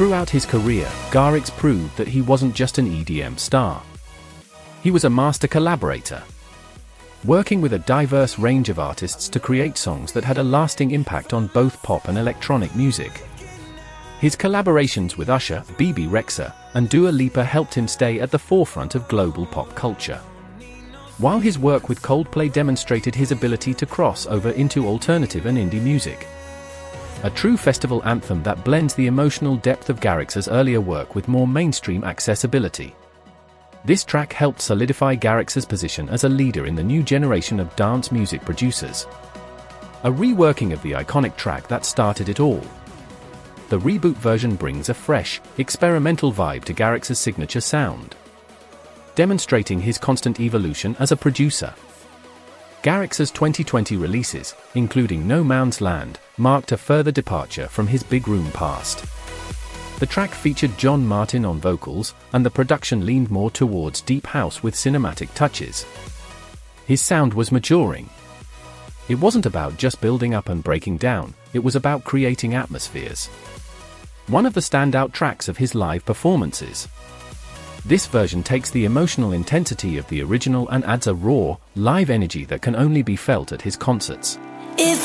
Throughout his career, Garrix proved that he wasn't just an EDM star. He was a master collaborator, working with a diverse range of artists to create songs that had a lasting impact on both pop and electronic music. His collaborations with Usher, Bebe Rexha, and Dua Lipa helped him stay at the forefront of global pop culture, while his work with Coldplay demonstrated his ability to cross over into alternative and indie music. A true festival anthem that blends the emotional depth of Garrix's earlier work with more mainstream accessibility. This track helped solidify Garrix's position as a leader in the new generation of dance music producers. A reworking of the iconic track that started it all. The reboot version brings a fresh, experimental vibe to Garrix's signature sound, demonstrating his constant evolution as a producer. Garrix's 2020 releases, including No Man's Land, marked a further departure from his big room past. The track featured John Martin on vocals, and the production leaned more towards deep house with cinematic touches. His sound was maturing. It wasn't about just building up and breaking down, it was about creating atmospheres. One of the standout tracks of his live performances. This version takes the emotional intensity of the original and adds a raw, live energy that can only be felt at his concerts.